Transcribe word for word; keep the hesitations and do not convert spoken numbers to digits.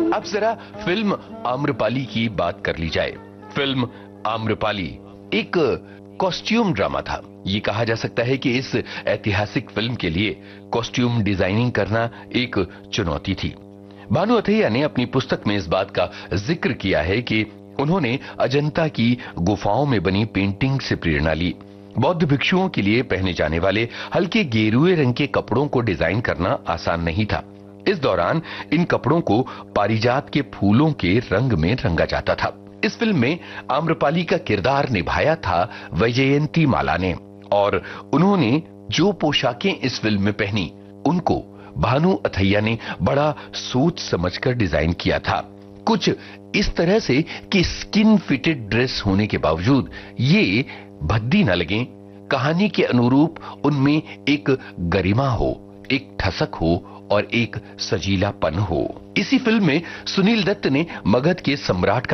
अब जरा फिल्म आम्रपाली की बात कर ली जाए। फिल्म आम्रपाली एक कॉस्ट्यूम ड्रामा था। ये कहा जा सकता है कि इस ऐतिहासिक फिल्म के लिए कॉस्ट्यूम डिजाइनिंग करना एक चुनौती थी। भानु अथैया ने अपनी पुस्तक में इस बात का जिक्र किया है कि उन्होंने अजंता की गुफाओं में बनी पेंटिंग से प्रेरणा ली। बौद्ध भिक्षुओं के लिए पहने जाने वाले हल्के गेरुए रंग के कपड़ों को डिजाइन करना आसान नहीं था। इस दौरान इन कपड़ों को पारिजात के फूलों के रंग में रंगा जाता था। इस फिल्म में आम्रपाली का किरदार निभाया था वैजयंती माला ने, और उन्होंने जो पोशाकें इस फिल्म में पहनी उनको भानु अथैया ने बड़ा सोच समझकर डिजाइन किया था। कुछ इस तरह से कि स्किन फिटेड ड्रेस होने के बावजूद ये भद्दी न लगे, कहानी के अनुरूप उनमें एक गरिमा हो, एक ठसक हो और एक सजीलापन हो। इसी फिल्म में सुनील दत्त ने मगध के सम्राट का